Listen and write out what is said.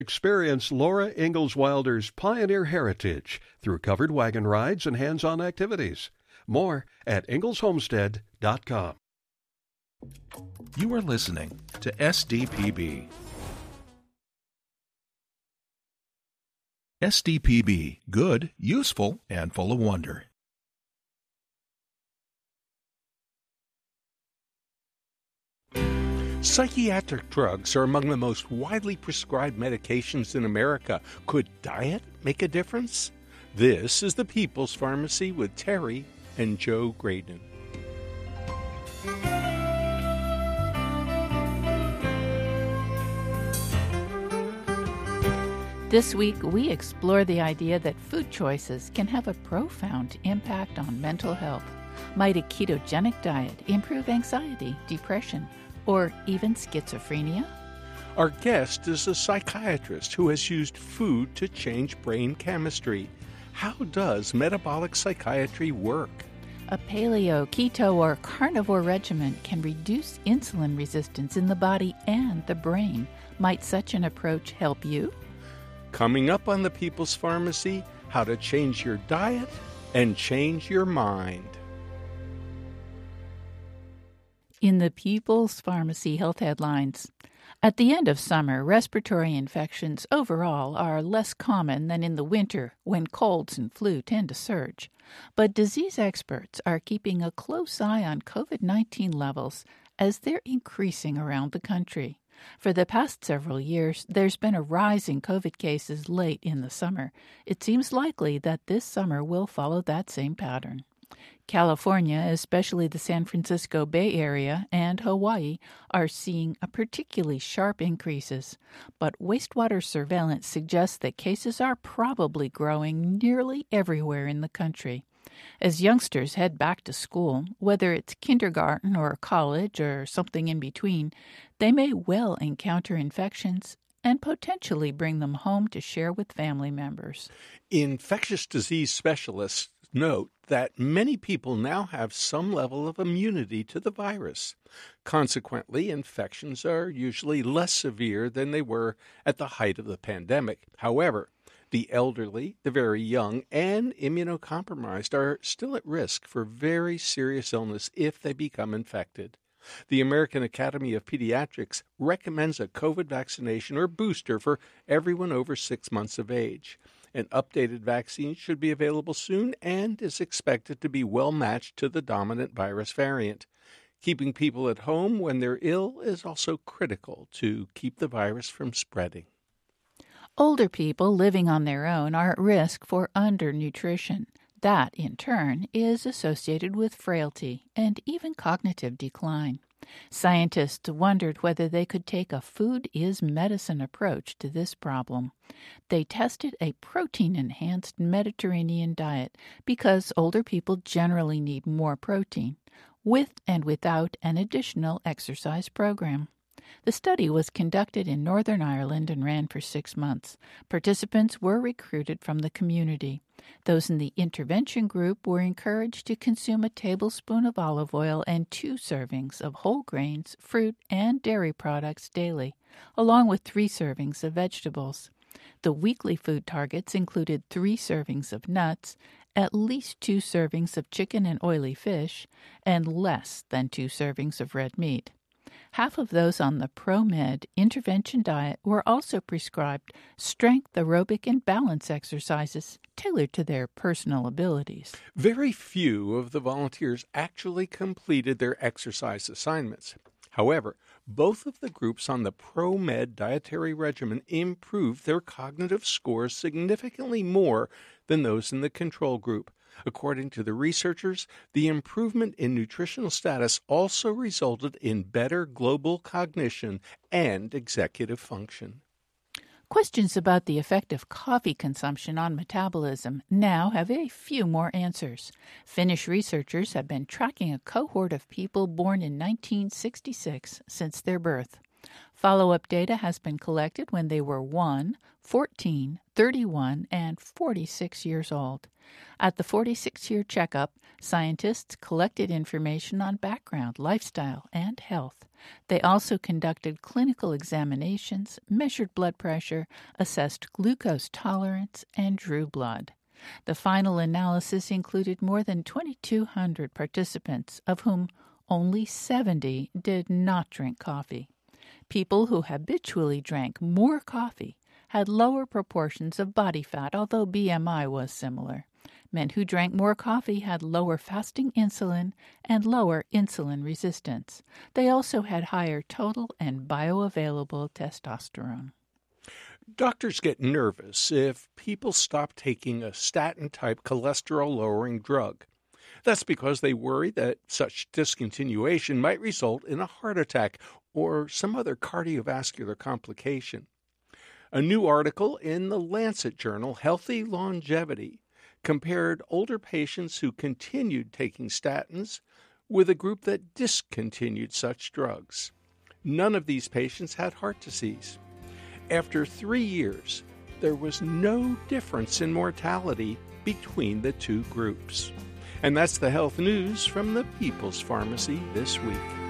Experience Laura Ingalls Wilder's pioneer heritage through covered wagon rides and hands-on activities. More at ingalls.homestead.com. You are listening to SDPB. SDPB, good, useful, and full of wonder. Psychiatric drugs are among the most widely prescribed medications in America. Could diet make a difference? This is the People's Pharmacy with Terry and Joe Graydon. This week, we explore the idea that food choices can have a profound impact on mental health. Might a ketogenic diet improve anxiety, depression, or even schizophrenia? Our guest is a psychiatrist who has used food to change brain chemistry. How does metabolic psychiatry work? A paleo, keto, or carnivore regimen can reduce insulin resistance in the body and the brain. Might such an approach help you? Coming up on the People's Pharmacy, how to change your diet and change your mind. In the People's Pharmacy Health Headlines, at the end of summer, respiratory infections overall are less common than in the winter when colds and flu tend to surge. But disease experts are keeping a close eye on COVID-19 levels as they're increasing around the country. For the past several years, there's been a rise in COVID cases late in the summer. It seems likely that this summer will follow that same pattern. California, especially the San Francisco Bay Area and Hawaii, are seeing a particularly sharp increases, but wastewater surveillance suggests that cases are probably growing nearly everywhere in the country. As youngsters head back to school, whether it's kindergarten or college or something in between, they may well encounter infections and potentially bring them home to share with family members. Infectious disease specialists note that many people now have some level of immunity to the virus. Consequently, infections are usually less severe than they were at the height of the pandemic. However, the elderly, the very young, and immunocompromised are still at risk for very serious illness if they become infected. The American Academy of Pediatrics recommends a COVID vaccination or booster for everyone over 6 months of age. An updated vaccine should be available soon and is expected to be well matched to the dominant virus variant. Keeping people at home when they're ill is also critical to keep the virus from spreading. Older people living on their own are at risk for undernutrition. That, in turn, is associated with frailty and even cognitive decline. Scientists wondered whether they could take a food is medicine approach to this problem. They tested a protein-enhanced Mediterranean diet because older people generally need more protein, with and without an additional exercise program. The study was conducted in Northern Ireland and ran for 6 months. Participants were recruited from the community. Those in the intervention group were encouraged to consume a tablespoon of olive oil and 2 servings of whole grains, fruit, and dairy products daily, along with 3 servings of vegetables. The weekly food targets included 3 servings of nuts, at least 2 servings of chicken and oily fish, and less than 2 servings of red meat. Half of those on the ProMed intervention diet were also prescribed strength, aerobic, and balance exercises tailored to their personal abilities. Very few of the volunteers actually completed their exercise assignments. However, both of the groups on the ProMed dietary regimen improved their cognitive scores significantly more than those in the control group. According to the researchers, the improvement in nutritional status also resulted in better global cognition and executive function. Questions about the effect of coffee consumption on metabolism now have a few more answers. Finnish researchers have been tracking a cohort of people born in 1966 since their birth. Follow-up data has been collected when they were 1, 14, 31, and 46 years old. At the 46-year checkup, scientists collected information on background, lifestyle, and health. They also conducted clinical examinations, measured blood pressure, assessed glucose tolerance, and drew blood. The final analysis included more than 2,200 participants, of whom only 70 did not drink coffee. People who habitually drank more coffee had lower proportions of body fat, although BMI was similar. Men who drank more coffee had lower fasting insulin and lower insulin resistance. They also had higher total and bioavailable testosterone. Doctors get nervous if people stop taking a statin-type cholesterol-lowering drug. That's because they worry that such discontinuation might result in a heart attack or some other cardiovascular complication. A new article in the Lancet journal, Healthy Longevity, compared older patients who continued taking statins with a group that discontinued such drugs. None of these patients had heart disease. After 3 years, there was no difference in mortality between the two groups. And that's the health news from the People's Pharmacy this week.